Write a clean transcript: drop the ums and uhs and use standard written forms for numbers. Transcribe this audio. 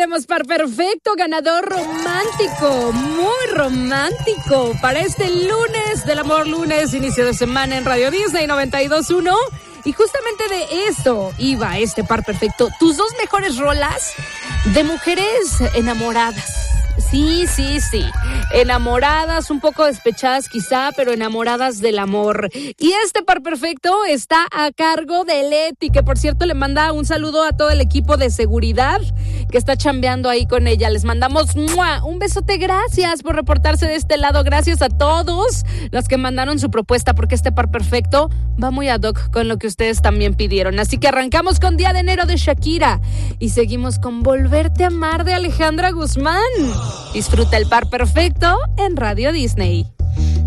tenemos par perfecto, ganador romántico, muy romántico, para este lunes del amor, lunes, inicio de semana en Radio Disney 92.1. Y justamente de eso iba este par perfecto. Tus dos mejores rolas de mujeres enamoradas. Sí. Enamoradas, un poco despechadas quizá, pero enamoradas del amor. Y este par perfecto está a cargo de Leti, que por cierto le manda un saludo a todo el equipo de seguridad que está chambeando ahí con ella. Les mandamos un besote, gracias por reportarse de este lado. Gracias a todos los que mandaron su propuesta, porque este par perfecto va muy ad hoc con lo que ustedes también pidieron. Así que arrancamos con Día de Enero de Shakira y seguimos con Volverte a Amar de Alejandra Guzmán. Disfruta el par perfecto en Radio Disney.